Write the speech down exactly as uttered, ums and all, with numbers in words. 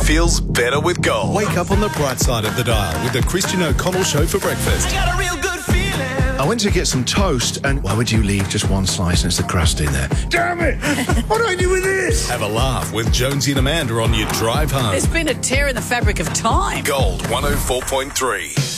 feels better with Gold. Wake up on the bright side of the dial with the Christian O'Connell Show for breakfast. I got a real good feeling. I went to get some toast, and why would you leave just one slice and it's the crust in there? Damn it! What do I do with this? Have a laugh with Jonesy and Amanda on your drive home. There's been a tear in the fabric of time. Gold one oh four point three.